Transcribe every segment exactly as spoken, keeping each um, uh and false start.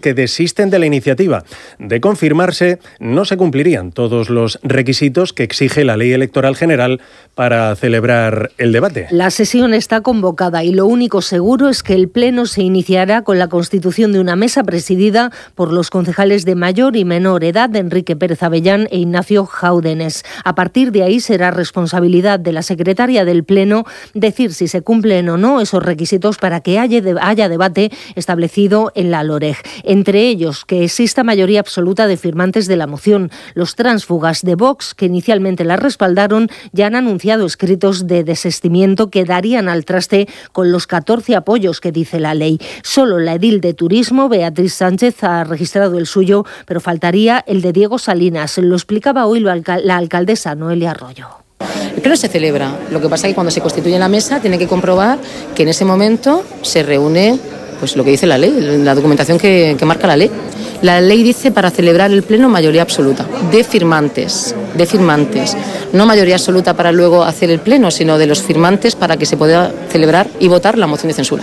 que desisten de la iniciativa. De confirmarse, no se cumplirían todos los requisitos que exige la Ley Electoral General para celebrar el debate. La sesión está convocada y lo único seguro es que el Pleno se iniciará con la constitución de una mesa presidida por los concejales de mayor y menor edad, Enrique Pérez Avellán e Ignacio Jáudenes. A partir de ahí será responsabilidad de la secretaria del Pleno decir si se cumplen o no esos requisitos para que haya, de, haya debate establecido en la LOREG. Entre ellos, que exista mayoría absoluta de firmantes de la moción. Los tránsfugas de Vox, que inicialmente la respaldaron, ya han anunciado escritos de desistimiento que darían al traste con los catorce apoyos que dice la ley. Solo la edil de Turismo, Beatriz Sánchez, ha registrado el suyo, pero faltaría el de Diego Salinas. Lo explicaba hoy la alcaldesa Noelia Arroyo. El pleno se celebra. Lo que pasa es que cuando se constituye la mesa tiene que comprobar que en ese momento se reúne pues lo que dice la ley, la documentación que, que marca la ley. La ley dice para celebrar el pleno mayoría absoluta de firmantes, de firmantes. No mayoría absoluta para luego hacer el pleno, sino de los firmantes para que se pueda celebrar y votar la moción de censura.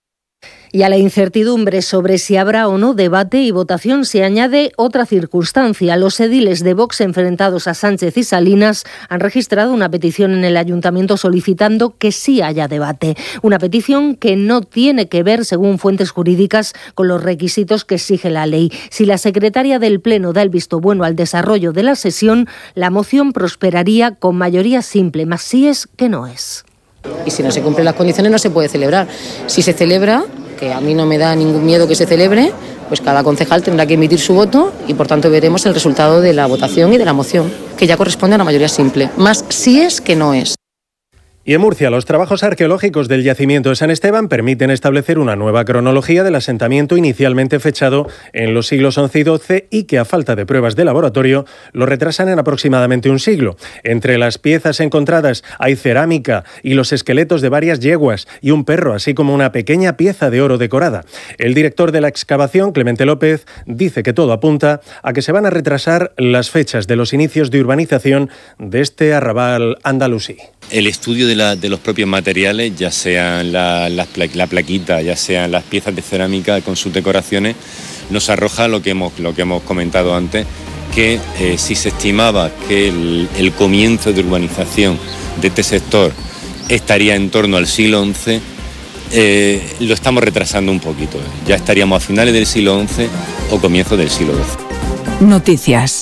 Y a la incertidumbre sobre si habrá o no debate y votación se añade otra circunstancia. Los ediles de Vox enfrentados a Sánchez y Salinas han registrado una petición en el ayuntamiento solicitando que sí haya debate. Una petición que no tiene que ver, según fuentes jurídicas, con los requisitos que exige la ley. Si la secretaria del Pleno da el visto bueno al desarrollo de la sesión, la moción prosperaría con mayoría simple, más si es que no es. Y si no se cumplen las condiciones no se puede celebrar. Si se celebra, que a mí no me da ningún miedo que se celebre, pues cada concejal tendrá que emitir su voto y por tanto veremos el resultado de la votación y de la moción, que ya corresponde a la mayoría simple, más si es que no es. Y en Murcia, los trabajos arqueológicos del yacimiento de San Esteban permiten establecer una nueva cronología del asentamiento inicialmente fechado en los siglos once y doce y que, a falta de pruebas de laboratorio, lo retrasan en aproximadamente un siglo. Entre las piezas encontradas hay cerámica y los esqueletos de varias yeguas y un perro, así como una pequeña pieza de oro decorada. El director de la excavación, Clemente López, dice que todo apunta a que se van a retrasar las fechas de los inicios de urbanización de este arrabal andalusí. El estudio de, la, de los propios materiales, ya sean la, la, la plaquita, ya sean las piezas de cerámica con sus decoraciones, nos arroja lo que hemos, lo que hemos comentado antes, que eh, si se estimaba que el, el comienzo de urbanización de este sector estaría en torno al siglo once, eh, lo estamos retrasando un poquito. Ya estaríamos a finales del siglo once o comienzo del siglo doce. Noticias.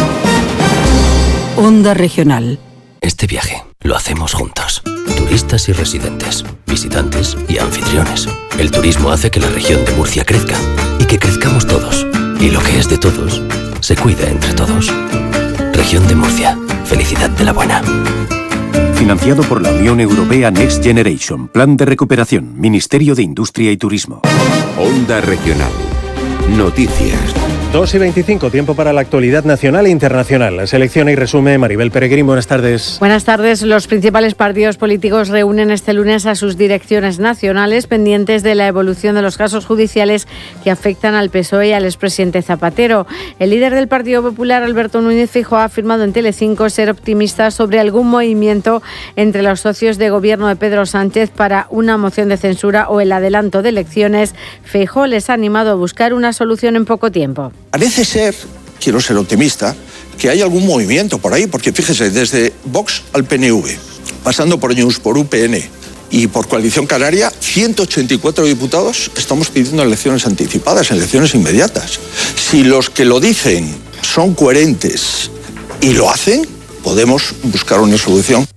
Onda Regional. Este viaje lo hacemos juntos. Turistas y residentes, visitantes y anfitriones. El turismo hace que la región de Murcia crezca y que crezcamos todos. Y lo que es de todos, se cuida entre todos. Región de Murcia. Felicidad de la buena. Financiado por la Unión Europea Next Generation. Plan de recuperación. Ministerio de Industria y Turismo. Onda Regional. Noticias. dos y veinticinco, tiempo para la actualidad nacional e internacional. La selección y resume Maribel Peregrín, buenas tardes. Buenas tardes. Los principales partidos políticos reúnen este lunes a sus direcciones nacionales pendientes de la evolución de los casos judiciales que afectan al P S O E y al expresidente Zapatero. El líder del Partido Popular, Alberto Núñez Feijóo, ha afirmado en Telecinco ser optimista sobre algún movimiento entre los socios de gobierno de Pedro Sánchez para una moción de censura o el adelanto de elecciones. Feijóo les ha animado a buscar una solución en poco tiempo. Parece ser, quiero ser optimista, que hay algún movimiento por ahí, porque fíjese, desde Vox al P N V, pasando por Neus, por U P N y por Coalición Canaria, ciento ochenta y cuatro diputados estamos pidiendo elecciones anticipadas, elecciones inmediatas. Si los que lo dicen son coherentes y lo hacen, podemos buscar una solución.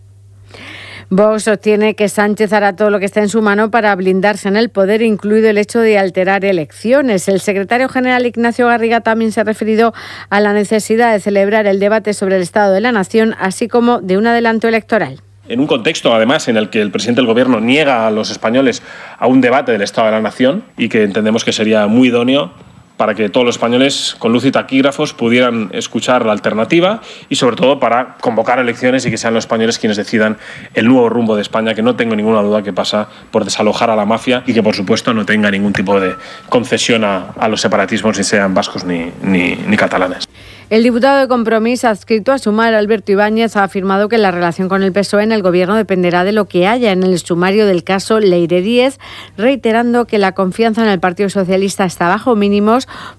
Vox sostiene que Sánchez hará todo lo que está en su mano para blindarse en el poder, incluido el hecho de alterar elecciones. El secretario general Ignacio Garriga también se ha referido a la necesidad de celebrar el debate sobre el Estado de la Nación, así como de un adelanto electoral. En un contexto, además, en el que el presidente del Gobierno niega a los españoles a un debate del Estado de la Nación y que entendemos que sería muy idóneo para que todos los españoles con luz y taquígrafos pudieran escuchar la alternativa y sobre todo para convocar elecciones y que sean los españoles quienes decidan el nuevo rumbo de España, que no tengo ninguna duda que pasa por desalojar a la mafia y que por supuesto no tenga ningún tipo de concesión a, a los separatismos, ni sean vascos ni, ni, ni catalanes. El diputado de Compromís, adscrito a Sumar, Alberto Ibáñez, ha afirmado que la relación con el P S O E en el Gobierno dependerá de lo que haya en el sumario del caso Leire Díez, reiterando que la confianza en el Partido Socialista está bajo mínimos